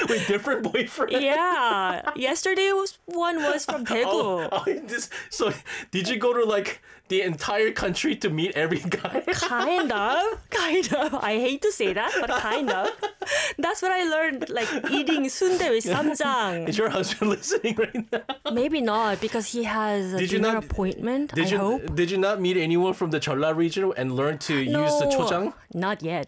Wait, different boyfriend? Yeah. Yesterday one was from Daegu. So did you go to like the entire country to meet every guy? Kind of. I hate to say that, but kind of. That's what I learned, like eating sundae with 쌈장. Is your husband listening right now? Maybe not, because he has a dinner appointment, I hope. Did you not meet anyone from the Jeolla region and learn to use the chojang? Not yet.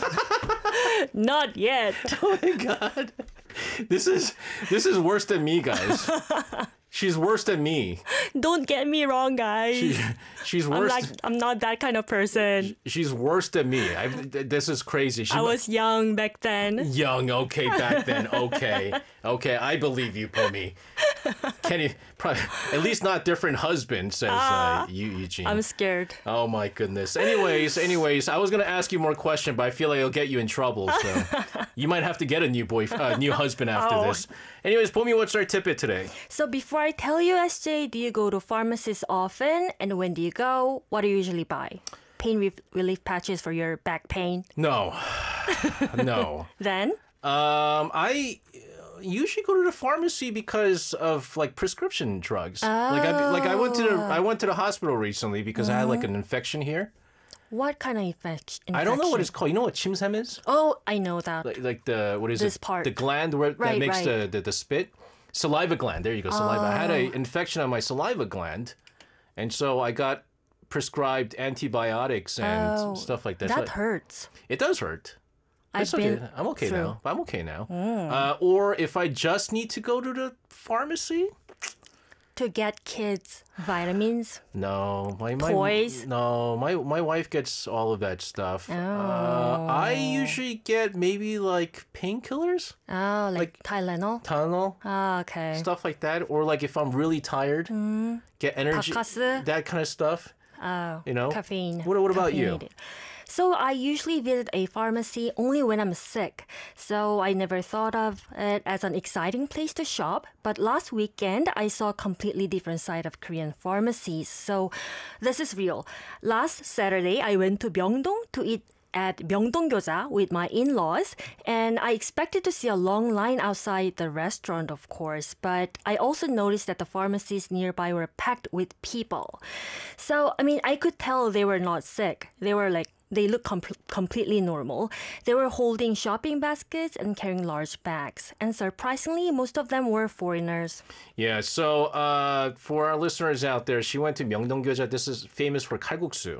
Not yet. Oh my god. This is worse than me, guys. She's worse than me. Don't get me wrong, guys. She's worse. I'm not that kind of person. She's worse than me. This is crazy. I was young back then. Young, okay, back then, okay. Okay, I believe you, Pomi. Kenny, probably, at least not different husband, says Eugene. I'm scared. Oh my goodness. Anyways, I was going to ask you more questions, but I feel like it'll get you in trouble, so you might have to get a new new husband after this. Anyways, Pomi, what's our tidbit today? So before I tell you, SJ, do you go to pharmacies often? And when do you go? What do you usually buy? Pain relief patches for your back pain? No. No. Then? I usually go to the pharmacy because of like prescription drugs. Like I went to the hospital recently because I had like an infection here. What kind of infection? I don't know what it's called. You know what chimsem is? Oh, I know that. Like the what is this it? part. The gland where that makes the spit. Saliva gland. There you go. Saliva. I had an infection on my saliva gland, and so I got prescribed antibiotics and stuff like that. That hurts. It does hurt. I'm okay now. I'm okay now. Or if I just need to go to the pharmacy to get kids vitamins. No, my toys. No, my wife gets all of that stuff. I usually get maybe like painkillers. Oh, like Tylenol. Tylenol. Okay. Stuff like that, or like if I'm really tired, get energy. Bacasu. That kind of stuff. Oh, you know, caffeine. What about you? So I usually visit a pharmacy only when I'm sick. So I never thought of it as an exciting place to shop. But last weekend, I saw a completely different side of Korean pharmacies. So this is real. Last Saturday, I went to Myeongdong to eat at Myeongdong Gyoza with my in-laws, and I expected to see a long line outside the restaurant, of course, but I also noticed that the pharmacies nearby were packed with people. So, I mean, I could tell they were not sick. They looked completely normal. They were holding shopping baskets and carrying large bags. And surprisingly, most of them were foreigners. Yeah, so for our listeners out there, she went to Myeongdong Gyoza. This is famous for kalguksu.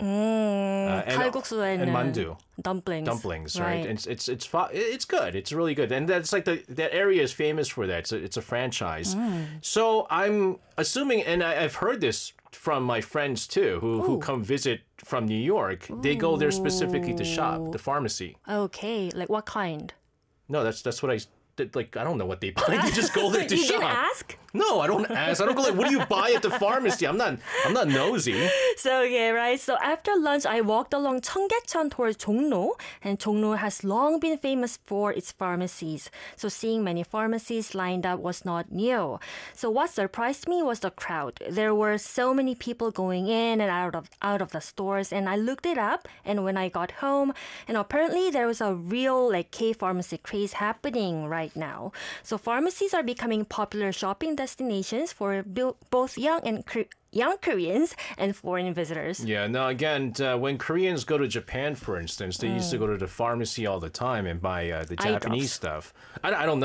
Kalguksu and mandu. Dumplings. Dumplings, right? And it's good. It's really good. And that's like that area is famous for that. It's a franchise. So I'm assuming, and I've heard this from my friends too, who come visit from New York. They go there specifically to shop, the pharmacy. Okay, like what kind? No, that's what I don't know what they buy. They just go there to shop. You didn't ask? No, I don't ask. I don't go like, what do you buy at the pharmacy? I'm not nosy. So So after lunch, I walked along Cheonggyecheon towards Jongno, and Jongno has long been famous for its pharmacies. So seeing many pharmacies lined up was not new. So what surprised me was the crowd. There were so many people going in and out of the stores, and I looked it up. And when I got home, and apparently there was a real K-pharmacy craze happening right now. So pharmacies are becoming popular shopping destinations for both young Koreans and foreign visitors. Yeah, now again, when Koreans go to Japan, for instance, they used to go to the pharmacy all the time and buy the Japanese stuff. I don't know.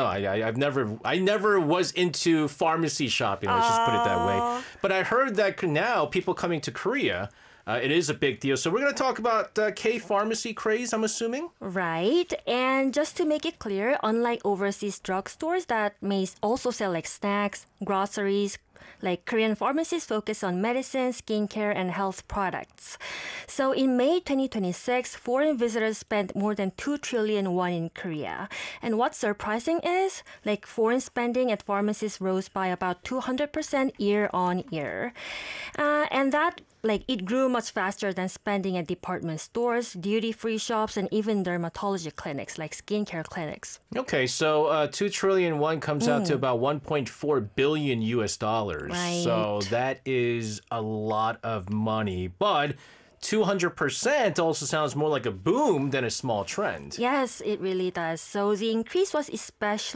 I never was into pharmacy shopping. Let's just put it that way. But I heard that now people coming to Korea, it is a big deal. So we're going to talk about K-pharmacy craze, I'm assuming? Right. And just to make it clear, unlike overseas drugstores that may also sell snacks, groceries, Korean pharmacies focus on medicine, skincare, and health products. So in May 2026, foreign visitors spent more than 2 trillion won in Korea. And what's surprising is, foreign spending at pharmacies rose by about 200% year on year. And that it grew much faster than spending at department stores, duty-free shops, and even dermatology clinics, like skincare clinics. Okay, so 2 trillion won comes out to about 1.4 billion US dollars. Right. So that is a lot of money. But 200% also sounds more like a boom than a small trend. Yes, it really does. So the increase was especially